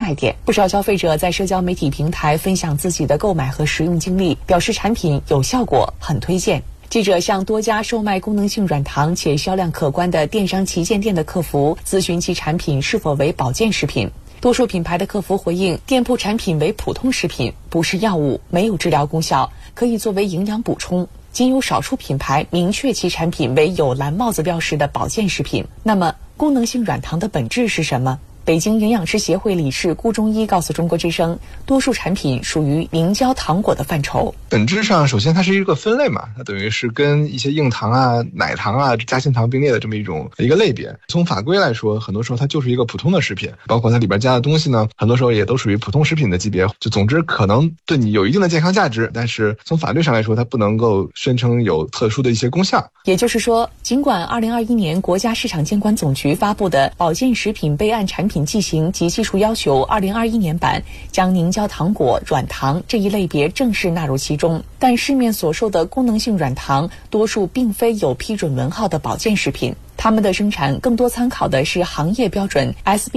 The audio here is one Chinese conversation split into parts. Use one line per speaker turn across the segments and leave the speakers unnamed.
卖点。不少消费者在社交媒体平台分享自己的购买和使用经历，表示产品有效果，很推荐。记者向多家售卖功能性软糖且销量可观的电商旗舰店的客服咨询其产品是否为保健食品。多数品牌的客服回应，店铺产品为普通食品，不是药物，没有治疗功效，可以作为营养补充。仅有少数品牌明确其产品为有蓝帽子标识的保健食品。那么，功能性软糖的本质是什么？北京营养师协会理事顾中医告诉中国之声，多数产品属于凝胶糖果的范畴。
本质上，首先它是一个分类嘛，它等于是跟一些硬糖啊、奶糖啊、夹心糖并列的这么一个类别。从法规来说，很多时候它就是一个普通的食品，包括它里边加的东西呢，很多时候也都属于普通食品的级别。就总之可能对你有一定的健康价值，但是从法律上来说，它不能够宣称有特殊的一些功效。
也就是说，尽管2021年国家市场监管总局发布的保健食品备案产品剂型及技术要求2021年版将凝胶糖果、软糖这一类别正式纳入其中，但市面所售的功能性软糖多数并非有批准文号的保健食品，它们的生产更多参考的是行业标准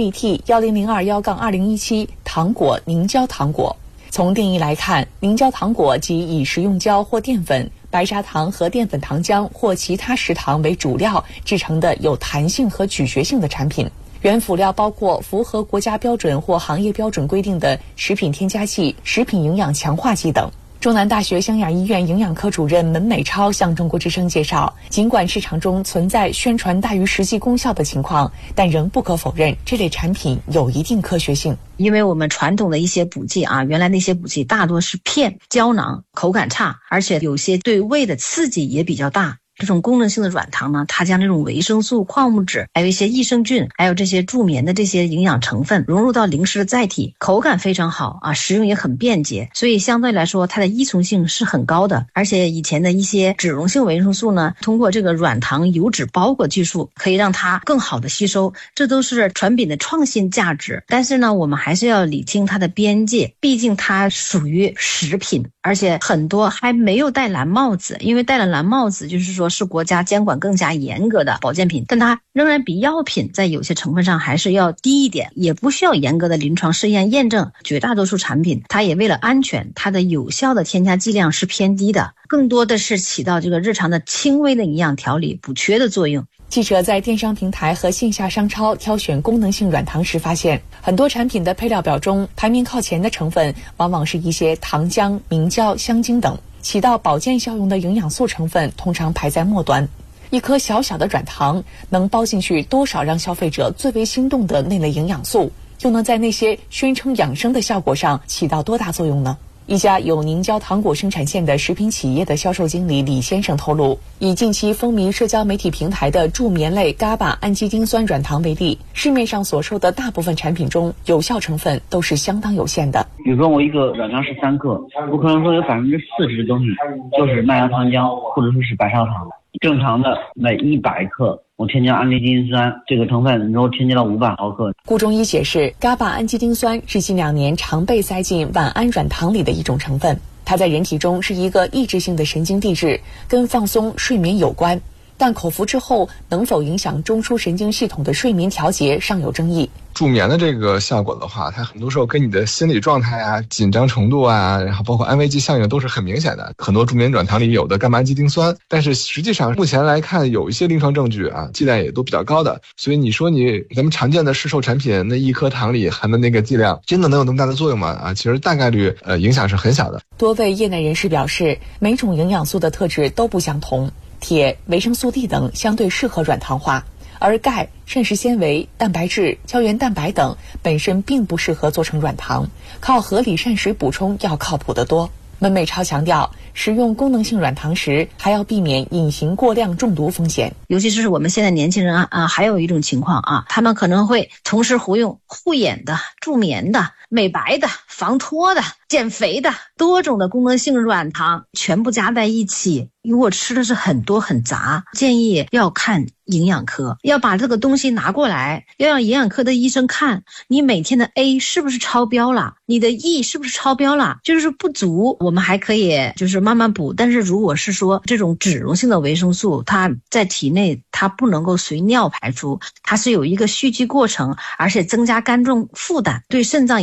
SBT10021-2017 糖果凝胶糖果。从定义来看，凝胶糖果即以食用胶或淀粉、白砂糖和淀粉糖浆或其他食糖为主料制成的有弹性和咀嚼性的产品。原辅料包括符合国家标准或行业标准规定的食品添加剂、食品营养强化剂等。中南大学湘雅医院营养科主任门美超向中国之声介绍，尽管市场中存在宣传大于实际功效的情况，但仍不可否认这类产品有一定科学性。
因为我们传统的一些补剂原来那些补剂大多是片、胶囊，口感差，而且有些对胃的刺激也比较大。这种功能性的软糖呢，它将这种维生素、矿物质，还有一些益生菌，还有这些助眠的这些营养成分融入到零食的载体，口感非常好食用也很便捷，所以相对来说它的依从性是很高的。而且以前的一些脂溶性维生素呢，通过这个软糖油脂包裹技术可以让它更好的吸收，这都是产品的创新价值。但是呢，我们还是要理清它的边界，毕竟它属于食品，而且很多还没有戴蓝帽子，因为戴了蓝帽子就是说是国家监管更加严格的保健品，但它仍然比药品在有些成分上还是要低一点，也不需要严格的临床试验验证。绝大多数产品它也为了安全，它的有效的添加剂量是偏低的，更多的是起到这个日常的轻微的营养调理补缺的作用。
记者在电商平台和线下商超挑选功能性软糖时发现，很多产品的配料表中排名靠前的成分往往是一些糖浆、明胶、香精等，起到保健效用的营养素成分通常排在末端。一颗小小的软糖能包进去多少让消费者最为心动的那类营养素，又能在那些宣称养生的效果上起到多大作用呢？一家有凝胶糖果生产线的食品企业的销售经理李先生透露，以近期风靡社交媒体平台的助眠类GABA氨基丁酸软糖为例，市面上所售的大部分产品中有效成分都是相当有限的。
比如说我一个软糖是3克，我可能说有40%的东西就是麦芽糖浆或者说是白砂糖。正常的每100克我添加氨基丁酸这个成分，然后添加到500毫克。
顾中医解释，GABA氨基丁酸是近2年常被塞进晚安软糖里的一种成分，它在人体中是一个抑制性的神经递质，跟放松、睡眠有关，但口服之后能否影响中枢神经系统的睡眠调节尚有争议。
助眠的这个效果的话，它很多时候跟你的心理状态啊、紧张程度啊，然后包括安慰剂效应都是很明显的。很多助眠软糖里有的伽马氨基丁酸，但是实际上目前来看有一些临床证据剂量也都比较高的。所以你说咱们常见的市售产品那一颗糖里含的那个剂量真的能有那么大的作用吗？其实大概率影响是很小的。
多位业内人士表示，每种营养素的特质都不相同，铁、维生素 D 等相对适合软糖化，而钙、膳食纤维、蛋白质、胶原蛋白等本身并不适合做成软糖，靠合理膳食补充要靠谱得多。门美超强调，使用功能性软糖时还要避免隐形过量中毒风险。
尤其是我们现在年轻人还有一种情况他们可能会同时服用护眼的、助眠的、美白的、防脱的、减肥的多种的功能性软糖全部加在一起，如果吃的是很多很杂，建议要看营养科，要把这个东西拿过来，要让营养科的医生看你每天的 A 是不是超标了，你的 E 是不是超标了，就是不足我们还可以就是慢慢补。但是如果是说这种脂溶性的维生素，它在体内它不能够随尿排出，它是有一个蓄积过程，而且增加肝脏负担，对肾脏